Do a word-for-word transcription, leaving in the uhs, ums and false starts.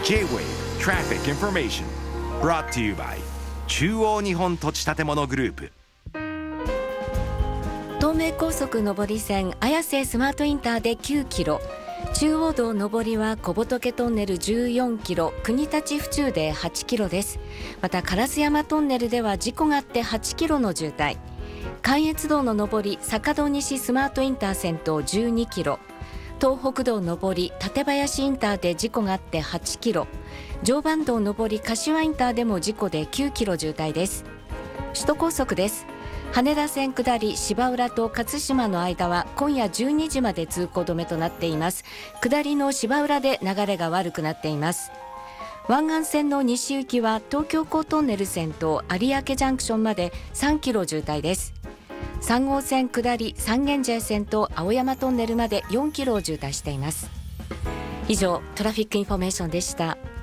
J-Wave Traffic Information Brought to you by 中央日本土地建物グループ。 東名高速上り線綾瀬スマートインターできゅうキロ、中央道上りは小仏トンネルじゅうよんキロ、国立府中ではちキロです。また烏山トンネルでは事故があってはちキロの渋滞。関越道の上り坂戸西スマートインター先頭じゅうにキロ、東北道上り館林インターで事故があってはちキロ、常磐道上り柏インターでも事故できゅうキロ渋滞です。首都高速です。羽田線下り芝浦と勝島の間は今夜じゅうにじまで通行止めとなっています。下りの芝浦で流れが悪くなっています。湾岸線の西行きは東京港トンネル先頭有明ジャンクションまでさんキロ渋滞です。さん号線下り三軒茶屋線と青山トンネルまでよんキロ渋滞しています。以上トラフィックインフォメーションでした。